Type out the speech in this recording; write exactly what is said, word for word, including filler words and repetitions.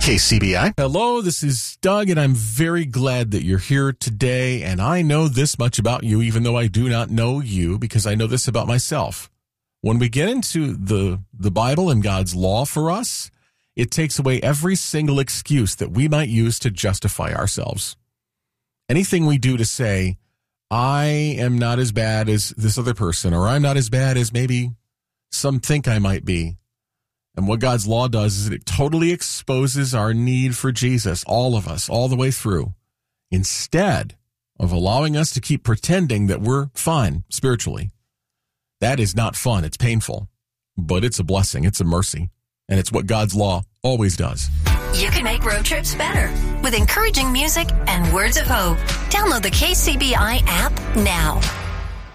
K C B I. Hello, this is Doug, and I'm very glad that you're here today. And I know this much about you, even though I do not know you, because I know this about myself. When we get into the, the Bible and God's law for us, it takes away every single excuse that we might use to justify ourselves. Anything we do to say, I am not as bad as this other person, or I'm not as bad as maybe some think I might be. And what God's law does is it totally exposes our need for Jesus, all of us, all the way through, instead of allowing us to keep pretending that we're fine spiritually. That is not fun. It's painful, but it's a blessing. It's a mercy. And it's what God's law always does. You can make road trips better with encouraging music and words of hope. Download the K C B I app now.